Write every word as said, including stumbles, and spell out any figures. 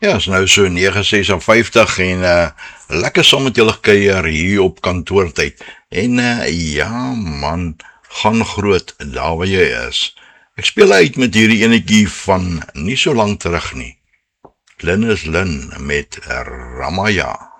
Ja, is nou so nege ses en vyftig en uh, lekker saam met julle kuier hier op kantoortyd. En uh, ja man, gaan groot daar waar jy is. Ek speel uit met hierdie enetjie van nie so lang terug nie. Lin is Lin met Ramaya.